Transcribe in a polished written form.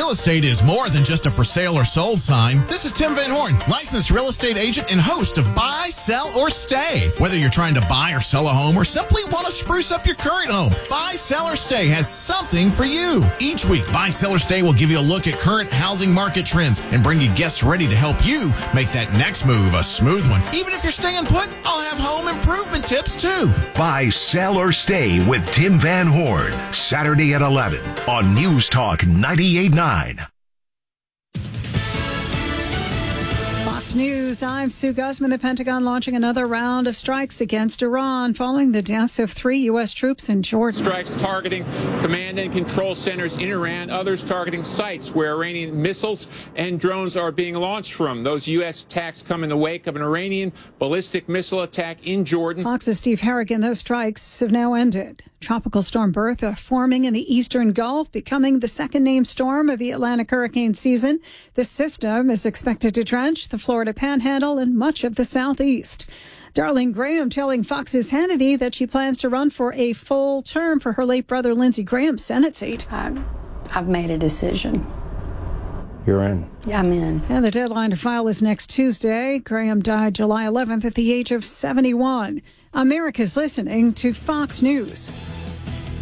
Real estate is more than just a for sale or sold sign. This is Tim Van Horn, licensed real estate agent and host of Buy, Sell, or Stay. Whether you're trying to buy or sell a home or simply want to spruce up your current home, Buy, Sell, or Stay has something for you. Each week, Buy, Sell, or Stay will give you a look at current housing market trends and bring you guests ready to help you make that next move a smooth one. Even if you're staying put, I'll have home improvement tips too. Buy, Sell, or Stay with Tim Van Horn, Saturday at 11 on News Talk 98.9. Fox News, I'm Sue Guzman. The Pentagon launching another round of strikes against Iran following the deaths of 3 U.S. troops in Jordan. Strikes targeting command and control centers in Iran, others targeting sites where Iranian missiles and drones are being launched from. Those U.S. attacks come in the wake of an Iranian ballistic missile attack in Jordan. Fox's Steve Harrigan, those strikes have now ended. Tropical storm Bertha forming in the eastern Gulf, becoming the second named storm of the Atlantic hurricane season. This system is expected to drench the Florida Panhandle and much of the southeast. Darlene Graham telling Fox's Hannity that she plans to run for a full term for her late brother Lindsey Graham's Senate seat. I've made a decision. You're in. I'm in. And the deadline to file is next Tuesday. Graham died July 11th at the age of 71. America's listening to Fox News.